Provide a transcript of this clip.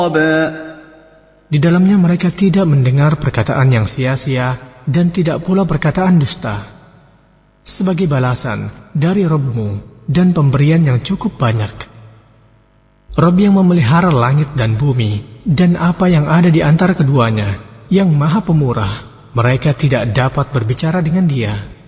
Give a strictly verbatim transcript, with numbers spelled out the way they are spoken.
Di dalamnya mereka tidak mendengar perkataan yang sia-sia dan tidak pula perkataan dusta. Sebagai balasan dari Rabb-Mu dan pemberian yang cukup banyak. Rabb yang memelihara langit dan bumi dan apa yang ada di antara keduanya, yang Maha Pemurah, mereka tidak dapat berbicara dengan Dia.